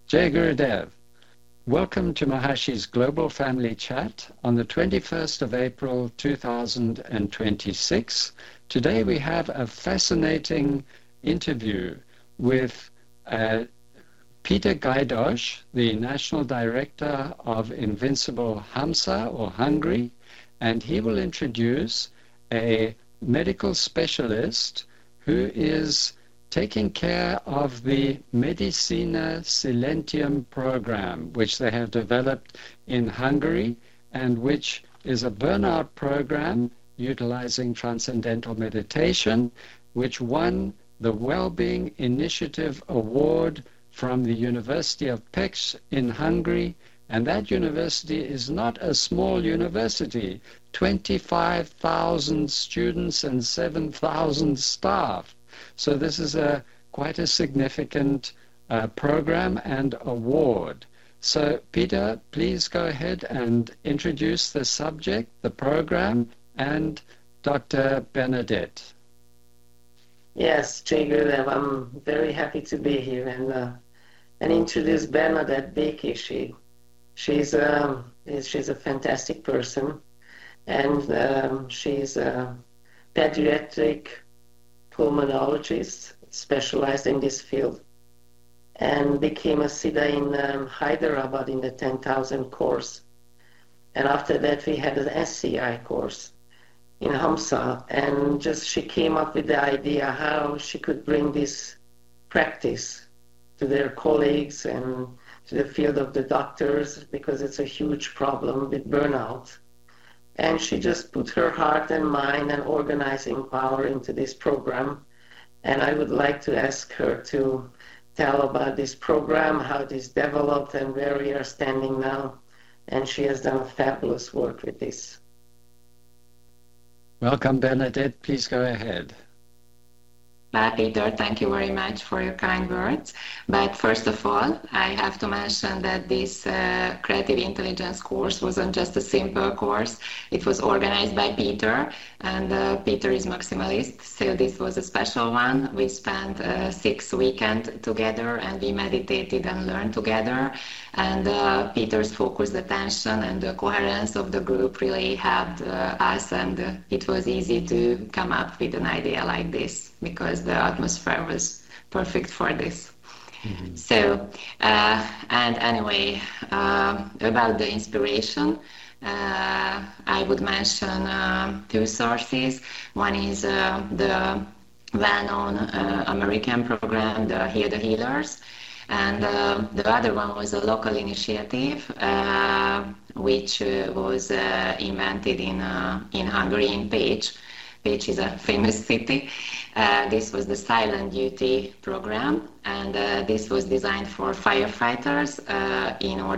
Jai Gurudev. Welcome to Mahashi's Global Family Chat on the 21st of April 2026. Today we have a fascinating interview with Peter Gajdos, the National Director of Invincible Hamsa or Hungary, and he will introduce a medical specialist who is taking care of the Medicina Silentium program, which they have developed in Hungary, and which is a burnout program utilizing transcendental meditation, which won the Wellbeing Initiative Award from the University of Pécs in Hungary. And that university is not a small university, 25,000 students and 7,000 staff. So this is quite a significant program and award. So Peter, please go ahead and introduce the subject, the program, and Dr. Bernadette. Yes, Jai Gurudev, I'm very happy to be here and introduce Bernadette Béki. She's a fantastic person, and she's a pediatric pulmonologist specialized in this field, and became a Siddha in Hyderabad in the 10,000 course. And after that we had an SCI course in Hamsa, and she came up with the idea how she could bring this practice to their colleagues and to the field of the doctors, because it's a huge problem with burnout. And she just put her heart and mind and organizing power into this program. And I would like to ask her to tell about this program, how this developed, and where we are standing now. And she has done fabulous work with this. Welcome, Bernadette. Please go ahead. Peter, thank you very much for your kind words. But first of all, I have to mention that this creative intelligence course wasn't just a simple course. It was organized by Peter, and Peter is maximalist, so this was a special one. We spent 6 weekends together, and we meditated and learned together. And Peter's focused attention and the coherence of the group really helped us, and it was easy to come up with an idea like this, because the atmosphere was perfect for this. Mm-hmm. So, and anyway, about the inspiration, I would mention 2 sources. One is the well-known American program, the Heal the Healers, and the other one was a local initiative which was invented in Hungary, in Pécs. Pécs is a famous city. This was the Silent Duty program, and this was designed for firefighters in order